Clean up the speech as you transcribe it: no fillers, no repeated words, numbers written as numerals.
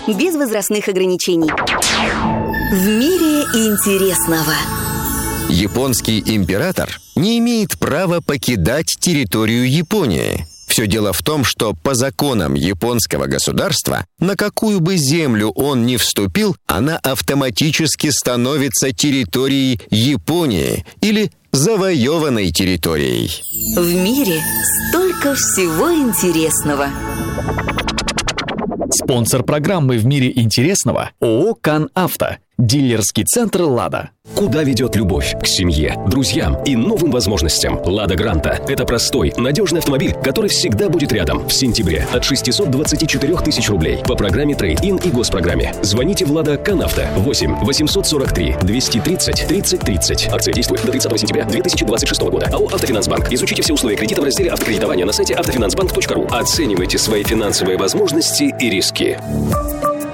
без возрастных ограничений. В мире интересного. Японский император не имеет права покидать территорию Японии. Все дело в том, что по законам японского государства, на какую бы землю он ни вступил, она автоматически становится территорией Японии или завоеванной территорией. В мире столько всего интересного. Спонсор программы «В мире интересного» ООО «КанАвто». Дилерский центр «Лада». Куда ведет любовь? К семье, друзьям и новым возможностям. «Лада Гранта» — это простой, надежный автомобиль, который всегда будет рядом. В сентябре от 624 тысяч рублей по программе «Трейд-ин» и госпрограмме. Звоните в «Лада КанАвто» 8 843 230 30 30. Акция действует до 30 сентября 2026 года. АО «Автофинансбанк». Изучите все условия кредита в разделе «Автокредитование» на сайте автофинансбанк.ру. Оценивайте свои финансовые возможности и риски.